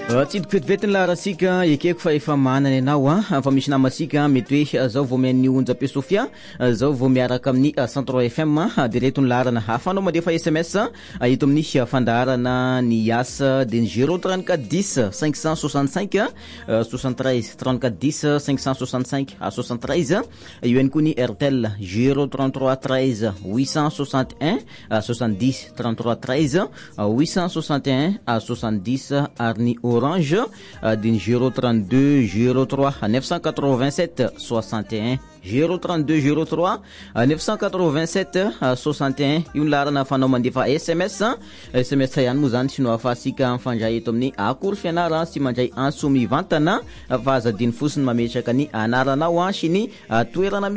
Tidiko vetivety laharasika ekeko fa efa manana ianao fa misy namasika mety hoe zao vao mian'ny onjabe Sofia zao vao miaraka amin'ny 103 FM de reto ny laharana hafa anao mandefa SMS eto amin'ny fandaharana ny asa de 034 10 565 73 34 10 565 73 io ihany koa ny RTL 033 13 861 70 33 13 861 70 ary ny Orange de 032 03 987 61 032 03 987 61 io ny larana fanao mandefa SMS ihany moa zany sy no afasika mifandray eto amin'ny akory fianara sy mandray anso mivantana fa azadiny fosiny mametraka ny anaranao sy ny toerana